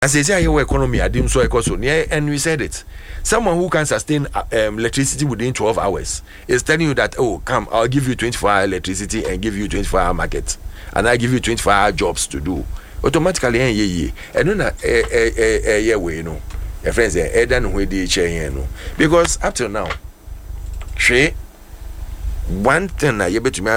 As they say, your economy, I didn't so and we said it. Someone who can sustain electricity within 12 hours is telling you that, oh, come, I'll give you 24-hour electricity and give you 24-hour market, and I give you 24-hour jobs to do. Automatically, and no, your friends say, Eden with the chair, because up till now, one thing I able to